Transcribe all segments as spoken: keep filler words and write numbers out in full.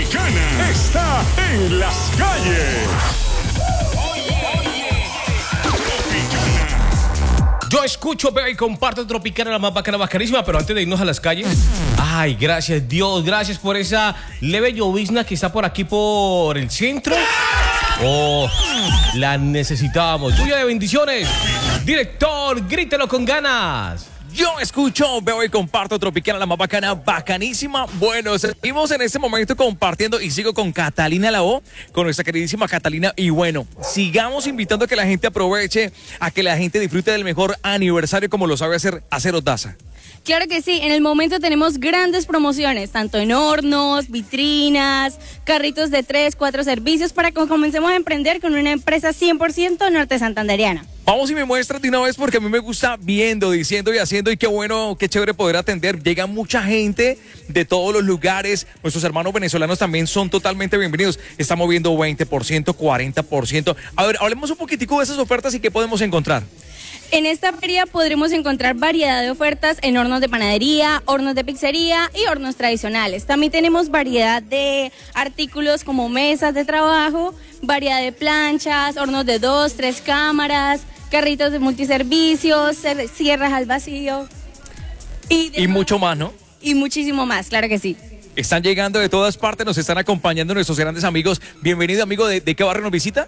Tropicana está en las calles. Yo escucho, veo y comparto Tropicana, la más bacana, bacanísima. Pero antes de irnos a las calles, ay, gracias Dios, gracias por esa leve llovizna que está por aquí por el centro. Oh, la necesitábamos. Lluvia de bendiciones. Director, grítelo con ganas. Yo escucho, veo y comparto Tropicana, la más bacana, bacanísima. Bueno, seguimos en este momento compartiendo y sigo con Catalina Lao, con nuestra queridísima Catalina. Y bueno, sigamos invitando a que la gente aproveche, a que la gente disfrute del mejor aniversario como lo sabe hacer Aceros Daza. Claro que sí, en el momento tenemos grandes promociones, tanto en hornos, vitrinas, carritos de tres, cuatro servicios, para que comencemos a emprender con una empresa cien por ciento norte santanderiana. Vamos y me muestras de una vez, porque a mí me gusta viendo, diciendo y haciendo, y qué bueno, qué chévere poder atender. Llega mucha gente de todos los lugares. Nuestros hermanos venezolanos también son totalmente bienvenidos. Estamos viendo veinte por ciento, cuarenta por ciento. A ver, hablemos un poquitico de esas ofertas y qué podemos encontrar. En esta feria podremos encontrar variedad de ofertas en hornos de panadería, hornos de pizzería y hornos tradicionales. También tenemos variedad de artículos como mesas de trabajo, variedad de planchas, hornos de dos, tres cámaras, carritos de multiservicios, sierras al vacío. Y, y mucho más, ¿no? Y muchísimo más, claro que sí. Están llegando de todas partes, nos están acompañando nuestros grandes amigos. Bienvenido, amigo. ¿De, de qué barrio nos visita?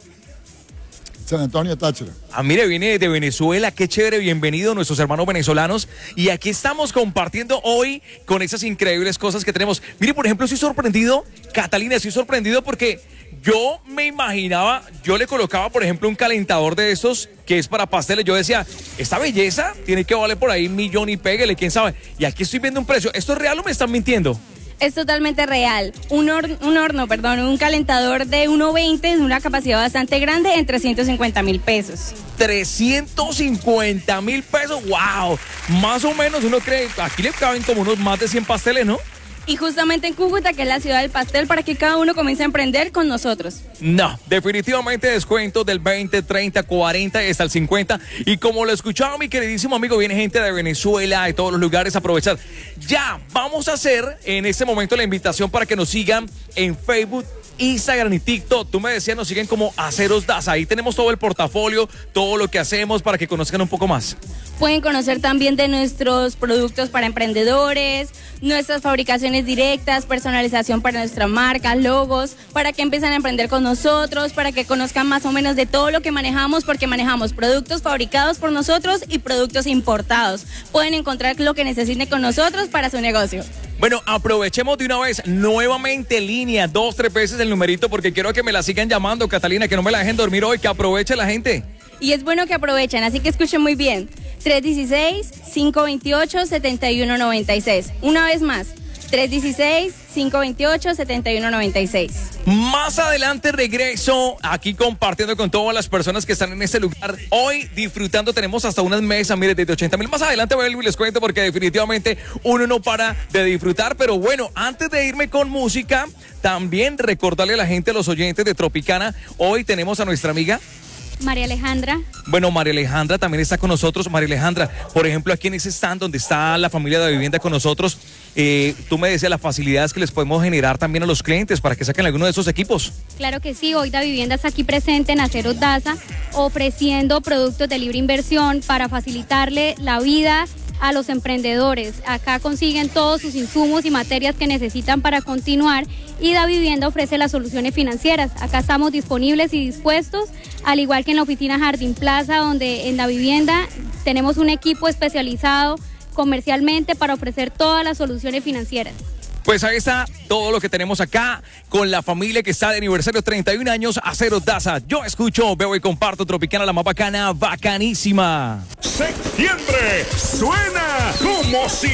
San Antonio, Táchira. Ah, mire, viene de Venezuela, qué chévere, bienvenido nuestros hermanos venezolanos. Y aquí estamos compartiendo hoy con esas increíbles cosas que tenemos. Mire, por ejemplo, estoy sorprendido, Catalina, estoy sorprendido porque yo me imaginaba, yo le colocaba, por ejemplo, un calentador de estos que es para pasteles. Yo decía, esta belleza tiene que valer por ahí un millón y péguele, quién sabe. Y aquí estoy viendo un precio. ¿Esto es real o me están mintiendo? Es totalmente real. Un, hor un horno, perdón, un calentador de uno veinte de una capacidad bastante grande en trescientos cincuenta mil pesos. trescientos cincuenta mil pesos, wow. Más o menos uno cree, aquí le caben como unos más de cien pasteles, ¿no? Y justamente en Cúcuta, que es la ciudad del pastel, para que cada uno comience a emprender con nosotros. No, definitivamente descuento del veinte, treinta, cuarenta hasta el cincuenta. Y como lo escuchaba mi queridísimo amigo, viene gente de Venezuela, de todos los lugares a aprovechar. Ya, vamos a hacer en este momento la invitación para que nos sigan en Facebook, Instagram y TikTok. Tú me decías, nos siguen como Aceros Daza. Ahí tenemos todo el portafolio, todo lo que hacemos para que conozcan un poco más. Pueden conocer también de nuestros productos para emprendedores, nuestras fabricaciones directas, personalización para nuestras marcas, logos, para que empiecen a emprender con nosotros, para que conozcan más o menos de todo lo que manejamos, porque manejamos productos fabricados por nosotros y productos importados. Pueden encontrar lo que necesiten con nosotros para su negocio. Bueno, aprovechemos de una vez nuevamente línea, dos, tres veces el numerito, porque quiero que me la sigan llamando, Catalina, que no me la dejen dormir hoy, que aproveche la gente. Y es bueno que aprovechen, así que escuchen muy bien. tres uno seis, cinco dos ocho, siete uno nueve seis. Una vez más, tres uno seis, cinco dos ocho, siete uno nueve seis. Más adelante regreso aquí compartiendo con todas las personas que están en este lugar. Hoy disfrutando, tenemos hasta unas mesas, mire, desde ochenta mil. Más adelante voy a les cuento porque definitivamente uno no para de disfrutar. Pero bueno, antes de irme con música, también recordarle a la gente, a los oyentes de Tropicana, hoy tenemos a nuestra amiga María Alejandra. Bueno, María Alejandra también está con nosotros. María Alejandra, por ejemplo, aquí en ese stand donde está la familia de vivienda con nosotros, eh, tú me decías las facilidades que les podemos generar también a los clientes para que saquen alguno de esos equipos. Claro que sí, hoy Da Vivienda está aquí presente en Aceros Daza, ofreciendo productos de libre inversión para facilitarle la vida a los emprendedores. Acá consiguen todos sus insumos y materias que necesitan para continuar, y Da Vivienda ofrece las soluciones financieras. Acá estamos disponibles y dispuestos, al igual que en la oficina Jardín Plaza, donde en Da Vivienda tenemos un equipo especializado comercialmente para ofrecer todas las soluciones financieras. Pues ahí está todo lo que tenemos acá con la familia que está de aniversario, treinta y un años, Aceros Daza. Yo escucho, veo y comparto Tropicana, la más bacana, bacanísima. Septiembre suena como si